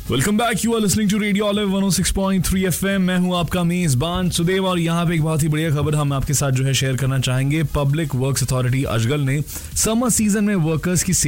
Welcome back, you are listening to radio olive 106.3 FM। मैं हूं आपका मेजबान सुदेव और यहाँ पे एक बहुत ही बढ़िया खबर हम आपके साथ जो है शेयर करना चाहेंगे। पब्लिक वर्क्स अथॉरिटी अजगल ने समर सीजन में वर्कर्स की